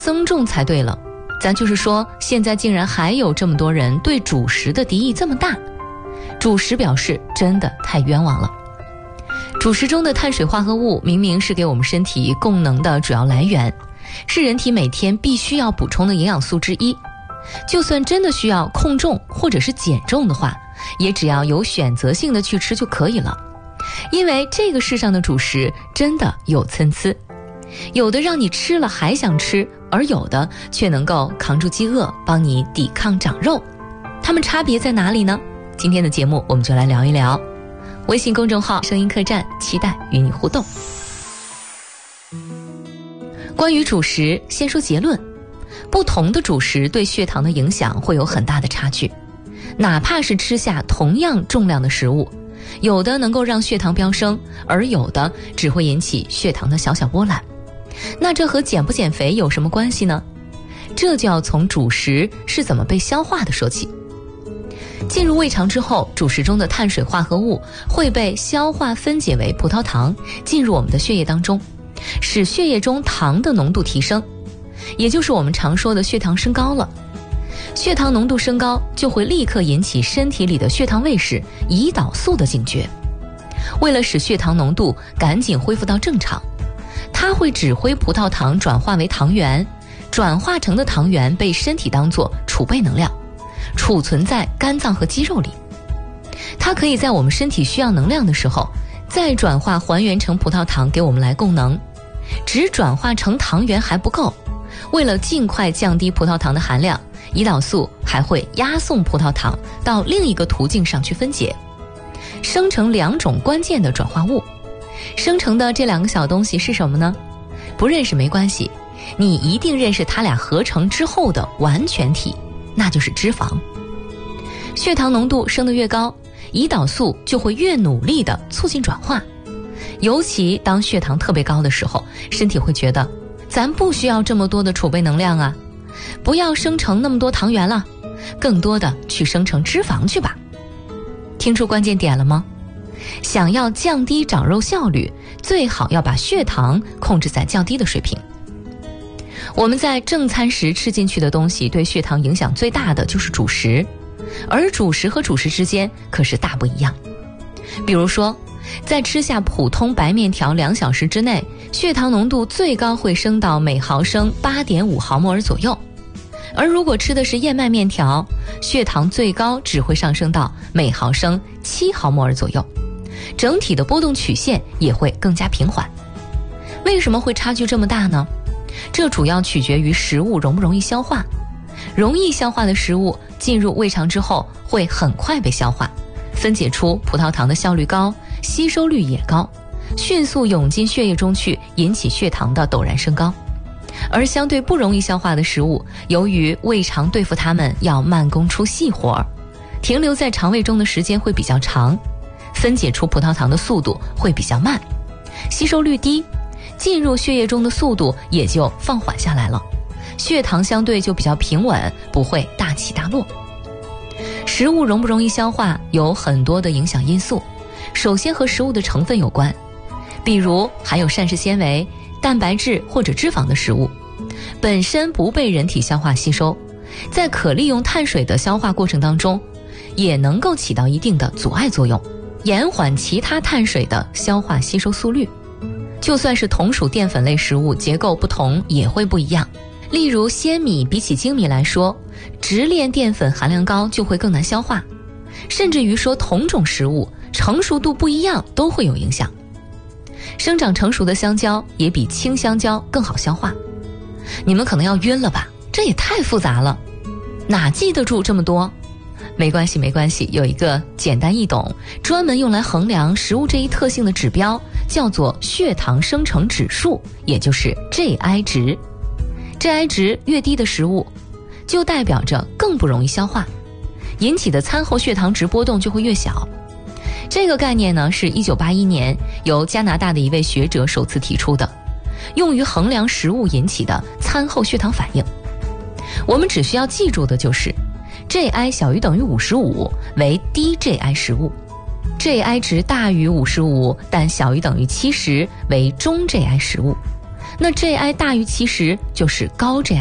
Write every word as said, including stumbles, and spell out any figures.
增重才对了。咱就是说，现在竟然还有这么多人对主食的敌意这么大，主食表示真的太冤枉了。主食中的碳水化合物明明是给我们身体供能的主要来源，是人体每天必须要补充的营养素之一。就算真的需要控重或者是减重的话，也只要有选择性的去吃就可以了。因为这个世上的主食真的有参差，有的让你吃了还想吃，而有的却能够扛住饥饿，帮你抵抗长肉。它们差别在哪里呢？今天的节目我们就来聊一聊。微信公众号声音客栈，期待与你互动。关于主食，先说结论，不同的主食对血糖的影响会有很大的差距。哪怕是吃下同样重量的食物，有的能够让血糖飙升，而有的只会引起血糖的小小波澜。那这和减不减肥有什么关系呢？这就要从主食是怎么被消化的说起。进入胃肠之后，主食中的碳水化合物会被消化分解为葡萄糖，进入我们的血液当中，使血液中糖的浓度提升，也就是我们常说的血糖升高了。血糖浓度升高就会立刻引起身体里的血糖卫士胰岛素的警觉。为了使血糖浓度赶紧恢复到正常，它会指挥葡萄糖转化为糖原，转化成的糖原被身体当作储备能量，储存在肝脏和肌肉里。它可以在我们身体需要能量的时候，再转化还原成葡萄糖给我们来供能。只转化成糖原还不够，为了尽快降低葡萄糖的含量，胰岛素还会押送葡萄糖到另一个途径上去分解，生成两种关键的转化物。生成的这两个小东西是什么呢？不认识没关系，你一定认识它俩合成之后的完全体，那就是脂肪。血糖浓度升得越高，胰岛素就会越努力地促进转化。尤其当血糖特别高的时候，身体会觉得咱不需要这么多的储备能量啊，不要生成那么多糖原了，更多的去生成脂肪去吧。听出关键点了吗？想要降低长肉效率，最好要把血糖控制在较低的水平。我们在正餐时吃进去的东西，对血糖影响最大的就是主食，而主食和主食之间可是大不一样。比如说，在吃下普通白面条两小时之内，血糖浓度最高会升到每毫升 八点五毫摩尔左右，而如果吃的是燕麦面条，血糖最高只会上升到每毫升七毫摩尔左右，整体的波动曲线也会更加平缓。为什么会差距这么大呢？这主要取决于食物容不容易消化。容易消化的食物进入胃肠之后会很快被消化，分解出葡萄糖的效率高，吸收率也高，迅速涌进血液中去，引起血糖的陡然升高。而相对不容易消化的食物，由于胃肠对付它们要慢工出细活，停留在肠胃中的时间会比较长，分解出葡萄糖的速度会比较慢，吸收率低，进入血液中的速度也就放缓下来了，血糖相对就比较平稳，不会大起大落。食物容不容易消化有很多的影响因素，首先和食物的成分有关，比如含有膳食纤维、蛋白质或者脂肪的食物，本身不被人体消化吸收，在可利用碳水的消化过程当中，也能够起到一定的阻碍作用，延缓其他碳水的消化吸收速率。就算是同属淀粉类食物，结构不同也会不一样。例如鲜米比起精米来说，直链淀粉含量高就会更难消化，甚至于说同种食物成熟度不一样都会有影响。生长成熟的香蕉也比青香蕉更好消化。你们可能要晕了吧，这也太复杂了，哪记得住这么多？没关系没关系，有一个简单易懂，专门用来衡量食物这一特性的指标，叫做血糖生成指数，也就是 G I 值。G I 值越低的食物，就代表着更不容易消化，引起的餐后血糖值波动就会越小。这个概念呢，是一九八一年由加拿大的一位学者首次提出的，用于衡量食物引起的餐后血糖反应。我们只需要记住的就是 G I 小于等于五十五为低 G I 食物， G I 值大于五十五但小于等于七十为中 G I 食物。 那 G I 大于七十就是高 G I。